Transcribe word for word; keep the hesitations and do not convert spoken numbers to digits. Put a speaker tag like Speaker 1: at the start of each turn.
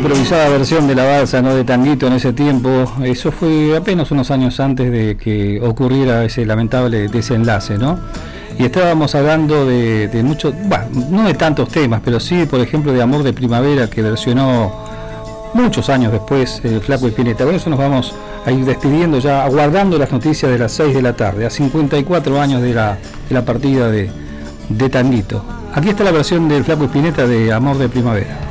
Speaker 1: improvisada versión de la balsa, ¿no?, de Tanguito en ese tiempo. Eso fue apenas unos años antes de que ocurriera ese lamentable desenlace, ¿no? Y estábamos hablando de, de muchos, bueno, no de tantos temas, pero sí, por ejemplo, de Amor de Primavera, que versionó muchos años después el Flaco Spinetta. Por eso nos vamos a ir despidiendo ya, aguardando las noticias de las seis de la tarde, a cincuenta y cuatro años de la, de la partida de, de Tanguito. Aquí está la versión del Flaco Spinetta de Amor de Primavera.